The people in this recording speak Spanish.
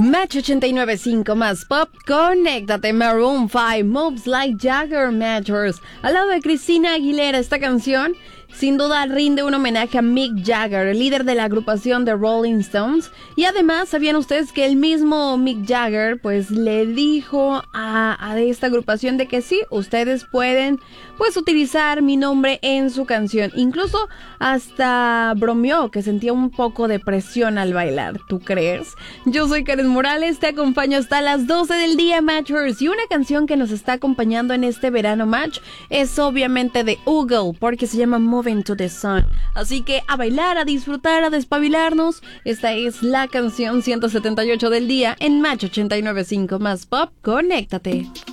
Match 89.5 más pop, conéctate. Maroon 5, Moves Like Jagger Matters. Al lado de Cristina Aguilera, esta canción sin duda rinde un homenaje a Mick Jagger, el líder de la agrupación The Rolling Stones. Y además, ¿sabían ustedes que el mismo Mick Jagger pues le dijo a esta agrupación de que sí, ustedes pueden pues utilizar mi nombre en su canción? Incluso hasta bromeó que sentía un poco de presión al bailar, ¿tú crees? Yo soy Karen Morales, te acompaño hasta las 12 del día, Matchers. Y una canción que nos está acompañando en este verano Match es obviamente de Oogle, porque se llama Moving to the Sun. Así que a bailar, a disfrutar, a despabilarnos. Esta es la canción 178 del día en Match 89.5 más pop. Conéctate.